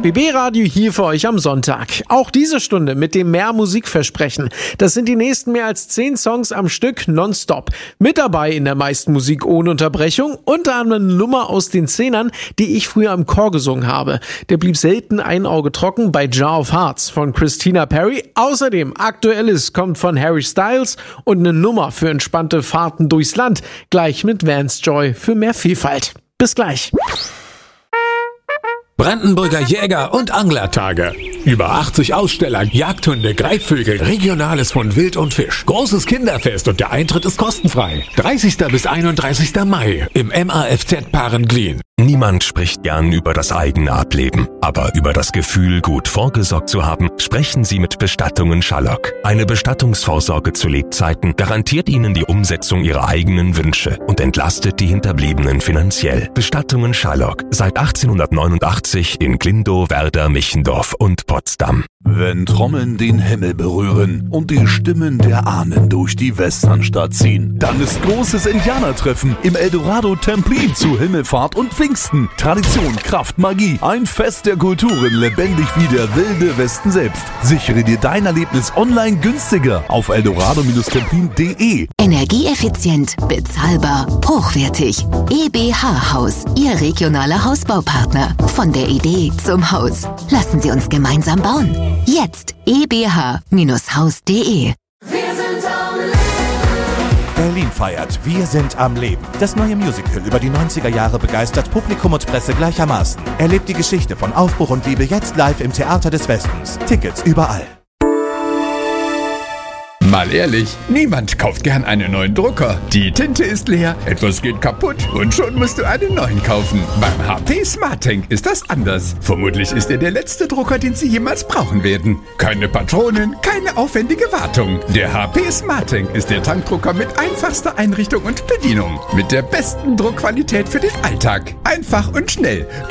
BB Radio hier für euch am Sonntag. Auch diese Stunde mit dem mehr Musikversprechen. Das sind die nächsten mehr als 10 Songs am Stück nonstop. Mit dabei in der meisten Musik ohne Unterbrechung, unter anderem eine Nummer aus den 10ern, die ich früher im Chor gesungen habe. Der blieb selten ein Auge trocken bei Jar of Hearts von Christina Perri. Außerdem Aktuelles kommt von Harry Styles und eine Nummer für entspannte Fahrten durchs Land. Gleich mit Vance Joy für mehr Vielfalt. Bis gleich. Brandenburger Jäger- und Anglertage. Über 80 Aussteller, Jagdhunde, Greifvögel, Regionales von Wild und Fisch. Großes Kinderfest und der Eintritt ist kostenfrei. 30. bis 31. Mai im MAFZ Parenglien. Niemand spricht gern über das eigene Ableben, aber über das Gefühl, gut vorgesorgt zu haben, sprechen Sie mit Bestattungen Schallock. Eine Bestattungsvorsorge zu Lebzeiten garantiert Ihnen die Umsetzung Ihrer eigenen Wünsche und entlastet die Hinterbliebenen finanziell. Bestattungen Schallock, seit 1889 in Glindow, Werder, Michendorf und Potsdam. Wenn Trommeln den Himmel berühren und die Stimmen der Ahnen durch die Westernstadt ziehen, dann ist großes Indianertreffen im Eldorado Templin zu Himmelfahrt und Pfingsten. Tradition, Kraft, Magie, ein Fest der Kulturen, lebendig wie der wilde Westen selbst. Sichere dir dein Erlebnis online günstiger auf eldorado-templin.de. Energieeffizient, bezahlbar, hochwertig. EBH Haus, Ihr regionaler Hausbaupartner. Von der Idee zum Haus. Lassen Sie uns gemeinsam bauen. Jetzt ebh-haus.de. Berlin feiert Wir sind am Leben. Das neue Musical über die 90er Jahre begeistert Publikum und Presse gleichermaßen. Erlebt die Geschichte von Aufbruch und Liebe jetzt live im Theater des Westens. Tickets überall. Mal ehrlich, niemand kauft gern einen neuen Drucker. Die Tinte ist leer, etwas geht kaputt und schon musst du einen neuen kaufen. Beim HP SmartTank ist das anders. Vermutlich ist er der letzte Drucker, den Sie jemals brauchen werden. Keine Patronen, keine aufwendige Wartung. Der HP SmartTank ist der Tankdrucker mit einfachster Einrichtung und Bedienung. Mit der besten Druckqualität für den Alltag. Einfach und schnell.